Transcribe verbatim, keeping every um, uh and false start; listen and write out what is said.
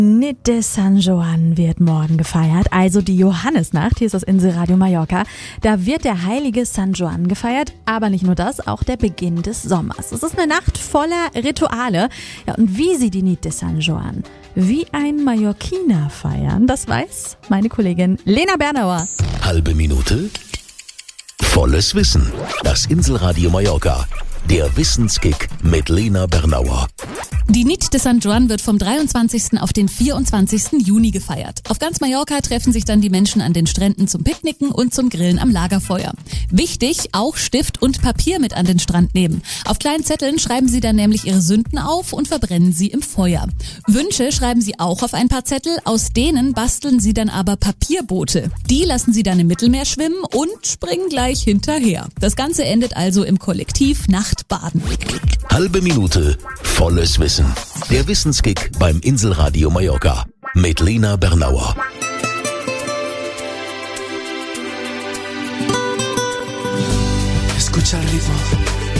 Nit de San Joan wird morgen gefeiert, also die Johannisnacht. Hier ist das Inselradio Mallorca. Da wird der heilige San Joan gefeiert, aber nicht nur das, auch der Beginn des Sommers. Es ist eine Nacht voller Rituale. Ja, und wie sie die Nit de San Joan wie ein Mallorquiner feiern, das weiß meine Kollegin Lena Bernauer. Halbe Minute, volles Wissen. Das Inselradio Mallorca. Der Wissenskick mit Lena Bernauer. Die Nit de San Joan wird vom dreiundzwanzigsten auf den vierundzwanzigsten Juni gefeiert. Auf ganz Mallorca treffen sich dann die Menschen an den Stränden zum Picknicken und zum Grillen am Lagerfeuer. Wichtig, auch Stift und Papier mit an den Strand nehmen. Auf kleinen Zetteln schreiben sie dann nämlich ihre Sünden auf und verbrennen sie im Feuer. Wünsche schreiben sie auch auf ein paar Zettel, aus denen basteln sie dann aber Papierboote. Die lassen sie dann im Mittelmeer schwimmen und springen gleich hinterher. Das Ganze endet also im Kollektiv Nachtbaden. Halbe Minute, volles Wissen. Der Wissenskick beim Inselradio Mallorca mit Lena Bernauer. Escucha el ritmo.